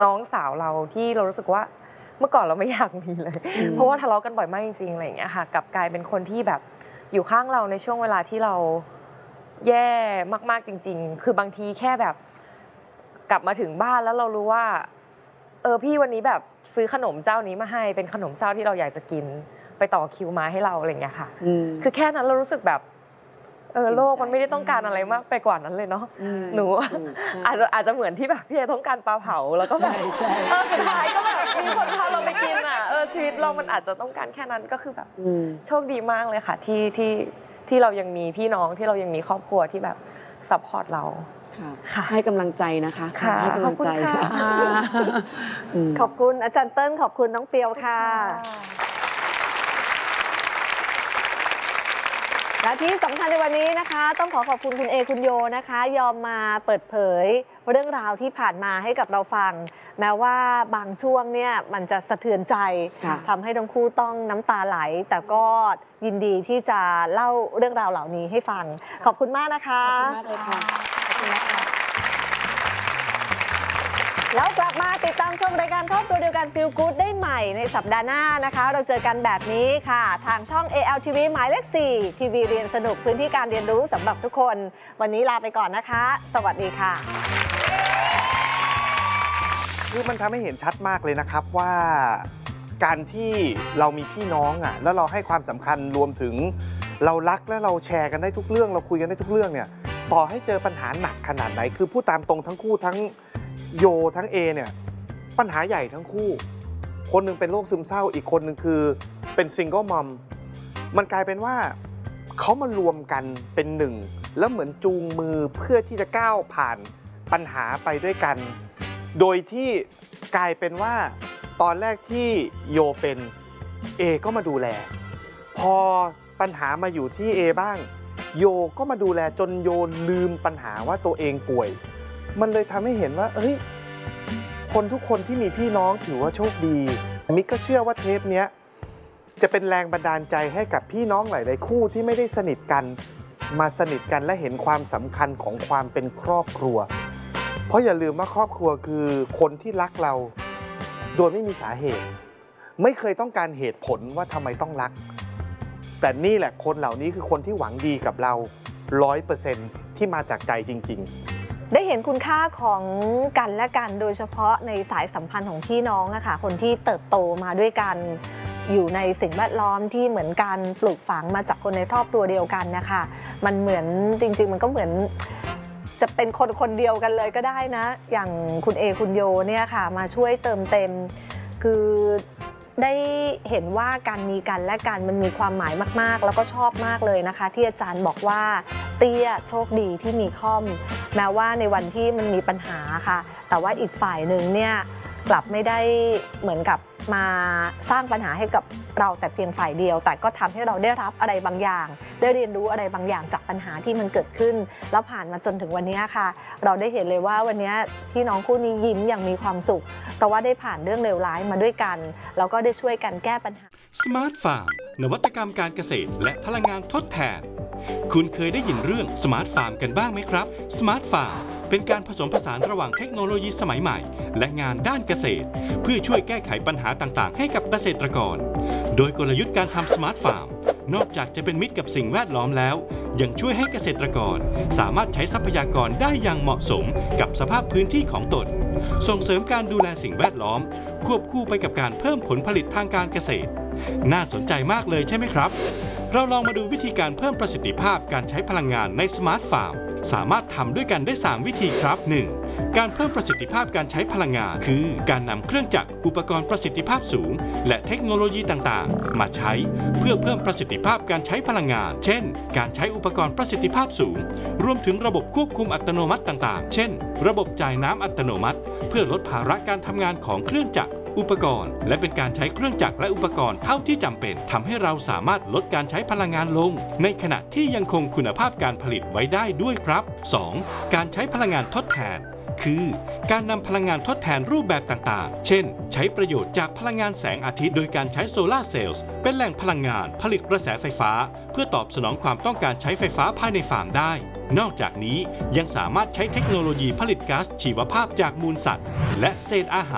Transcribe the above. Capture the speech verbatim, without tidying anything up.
น้องสาวเราที่เรารู้สึกว่าเมื่อก่อนเราไม่อยากมีเลยเพราะว่าทะเลาะกันบ่อยมากจริงๆอะไรอย่างเงี้ยค่ะกลับกลายเป็นคนที่แบบอยู่ข้างเราในช่วงเวลาที่เราแย่มากๆจริงๆคือบางทีแค่แบบกลับมาถึงบ้านแล้วเรารู้ว่าเออพี่วันนี้แบบซื้อขนมเจ้านี้มาให้เป็นขนมเจ้าที่เราอยากจะกินไปต่อคิวมาให้เราอะไรอย่างเงี้ยค่ะคือแค่นั้นเรารู้สึกแบบเออโลกมันไม่ได้ต้องการอะไรมากไปกว่านั้นเลยเนาะหนูอาจจะอาจจะเหมือนที่แบบพี่เอต้องการปลาเผาแล้วก็แบบเออสุดท้ายก็แบบมีคนพาเราไปกินอ่ะเออชีวิตเรามันอาจจะต้องการแค่นั้นก็คือแบบโชคดีมากเลยค่ะที่ที่ที่เรายังมีพี่น้องที่เรายังมีครอบครัวที่แบบซัพพอร์ตเราค่ะให้กำลังใจนะคะให้กำลังใจขอบคุณอาจารย์เติ้ลขอบคุณน้องเปียวค่ะและที่สำคัญในวันนี้นะคะต้องขอขอบคุณคุณเอคุณโยนะคะยอมมาเปิดเผยเรื่องราวที่ผ่านมาให้กับเราฟังแม้ว่าบางช่วงเนี่ยมันจะสะเทือนใจทำให้ทั้งคู่ต้องน้ำตาไหลแต่ก็ยินดีที่จะเล่าเรื่องราวเหล่านี้ให้ฟังขอบคุณมากนะคะขอบคุณมากเลยค่ะขอบคุณนะคะแล้วกลับมาติดตามชมรายการครอบครัวเดียวกัน Feel Good ได้ใหม่ในสัปดาห์หน้านะคะเราเจอกันแบบนี้ค่ะทางช่อง เอ แอล ที วี หมายเลข สี่ ทีวีเรียนสนุกพื้นที่การเรียนรู้สำหรับทุกคนวันนี้ลาไปก่อนนะคะสวัสดีค่ะคือมันทำให้เห็นชัดมากเลยนะครับว่าการที่เรามีพี่น้องอ่ะแล้วเราให้ความสำคัญรวมถึงเรารักและเราแชร์กันได้ทุกเรื่องเราคุยกันได้ทุกเรื่องเนี่ยต่อให้เจอปัญหาหนักขนาดไหนคือพูดตามตรงทั้งคู่ทั้งโยทั้งเอเนี่ยปัญหาใหญ่ทั้งคู่คนหนึ่งเป็นโรคซึมเศร้าอีกคนหนึ่งคือเป็นซิงเกิลมัมมันกลายเป็นว่าเขามารวมกันเป็นหนึ่งแล้วเหมือนจูงมือเพื่อที่จะก้าวผ่านปัญหาไปด้วยกันโดยที่กลายเป็นว่าตอนแรกที่โยเป็นเอก็มาดูแลพอปัญหามาอยู่ที่เอบ้างโยก็มาดูแลจนโยลืมปัญหาว่าตัวเองป่วยมันเลยทำให้เห็นว่าเอ้ยคนทุกคนที่มีพี่น้องถือว่าโชคดีมิกก็เชื่อว่าเทปนี้จะเป็นแรงบันดาลใจให้กับพี่น้องหลายๆคู่ที่ไม่ได้สนิทกันมาสนิทกันและเห็นความสำคัญของความเป็นครอบครัวเพราะอย่าลืมว่าครอบครัวคือคนที่รักเราโดยไม่มีสาเหตุไม่เคยต้องการเหตุผลว่าทำไมต้องรักแต่นี่แหละคนเหล่านี้คือคนที่หวังดีกับเรา ร้อยเปอร์เซ็นต์ ที่มาจากใจจริงๆได้เห็นคุณค่าของกันและกันโดยเฉพาะในสายสัมพันธ์ของพี่น้องนะคะคนที่เติบโตมาด้วยกันอยู่ในสิ่งแวดล้อมที่เหมือนกันปลูกฝังมาจากคนในครอบครัวเดียวกันนะคะมันเหมือนจริงๆมันก็เหมือนจะเป็นคนคนเดียวกันเลยก็ได้นะอย่างคุณเอคุณโยเนี่ยค่ะมาช่วยเติมเต็มคือได้เห็นว่าการมีกันและกันมันมีความหมายมากๆแล้วก็ชอบมากเลยนะคะที่อาจารย์บอกว่าเตี้ยโชคดีที่มีค่อมแม้ว่าในวันที่มันมีปัญหาค่ะแต่ว่าอีกฝ่ายหนึ่งเนี่ยกลับไม่ได้เหมือนกับมาสร้างปัญหาให้กับเราแต่เพียงฝ่ายเดียวแต่ก็ทำให้เราได้รับอะไรบางอย่างได้เรียนรู้อะไรบางอย่างจากปัญหาที่มันเกิดขึ้นแล้วผ่านมาจนถึงวันนี้ค่ะเราได้เห็นเลยว่าวันนี้พี่น้องคู่นี้ยิ้มอย่างมีความสุขเพราะว่าได้ผ่านเรื่องเลวร้ายมาด้วยกันแล้วก็ได้ช่วยกันแก้ปัญหา Smart Farm นวัตกรรมการเกษตรและพลังงานทดแทนคุณเคยได้ยินเรื่อง Smart Farm กันบ้างไหมครับ Smart Farm เป็นการผสมผสานระหว่างเทคโนโลยีสมัยใหม่และงานด้านเกษตรเพื่อช่วยแก้ไขปัญหาต่างๆให้กับเกษตรกรโดยกลยุทธ์การทำ Smart Farm นอกจากจะเป็นมิตรกับสิ่งแวดล้อมแล้วยังช่วยให้เกษตรกรสามารถใช้ทรัพยากรได้อย่างเหมาะสมกับสภาพพื้นที่ของตนส่งเสริมการดูแลสิ่งแวดล้อมควบคู่ไปกับการเพิ่มผลผลิตทางการเกษตรน่าสนใจมากเลยใช่ไหมครับเราลองมาดูวิธีการเพิ่มประสิทธิภาพการใช้พลังงานใน Smart Farm สามารถทำด้วยกันได้สามวิธีครับ หนึ่ง การเพิ่มประสิทธิภาพการใช้พลังงานคือการนำเครื่องจักรอุปกรณ์ประสิทธิภาพสูงและเทคโนโลยีต่างๆมาใช้เพื่อเพิ่มประสิทธิภาพการใช้พลังงานเช่นการใช้อุปกรณ์ประสิทธิภาพสูงรวมถึงระบบควบคุมอัตโนมัติต่างๆเช่นระบบจ่ายน้ำอัตโนมัติเพื่อลดภาระการทำงานของเครื่องจักรอุปกรณ์และเป็นการใช้เครื่องจักรและอุปกรณ์เท่าที่จำเป็นทำให้เราสามารถลดการใช้พลังงานลงในขณะที่ยังคงคุณภาพการผลิตไว้ได้ด้วยครับ สอง การใช้พลังงานทดแทนคือการนำพลังงานทดแทนรูปแบบต่างๆเช่นใช้ประโยชน์จากพลังงานแสงอาทิตย์โดยการใช้โซลาร์เซลล์เป็นแหล่งพลังงานผลิตกระแสไฟฟ้าเพื่อตอบสนองความต้องการใช้ไฟฟ้าภายในฟาร์มได้นอกจากนี้ยังสามารถใช้เทคโนโลยีผลิตก๊าซชีวภาพจากมูลสัตว์และเศษอาหาร